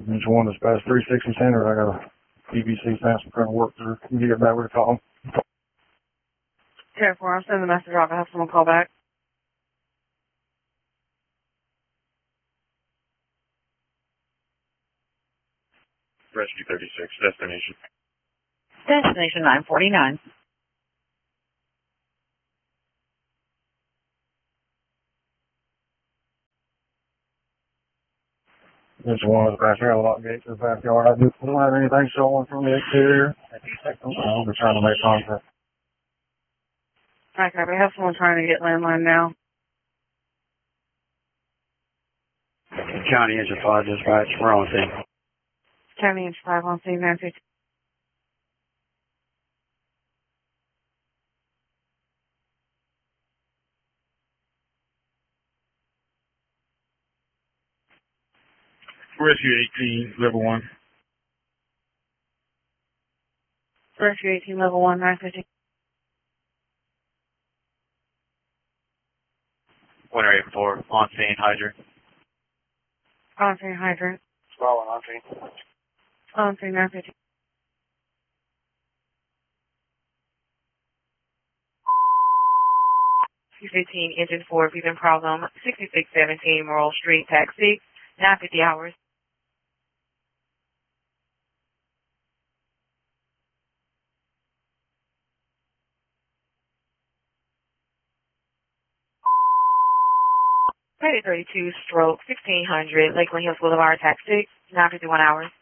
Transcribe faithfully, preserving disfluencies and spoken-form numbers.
Each one dispatch three sixty center. I got a P V C sample trying to work through. Can you get back with a call? ten four, I'm sending the message off. I have someone call back. Rescue thirty-six, destination. Destination nine forty-nine. Each one dispatch. I got a lock gate to the backyard. I do, don't have anything showing from the exterior. I'm just trying to make contact. Hi, copy. I have someone trying to get landline now. County Engine five dispatch, we're on scene. County Engine five on scene, nine fifty. Rescue eighteen, level one. Rescue eighteen, level one, nine fifty. Winter eight four, on scene, hydrant. On scene, hydrant. Squall on scene. On scene, nine fifty. six fifteen, engine four, breathing problem, sixty-six seventeen Morrill Street, taxi, nine fifty hours. thirty thirty-two, stroke, sixteen hundred, Lakeland Hills Boulevard, taxi, nine fifty-one hours.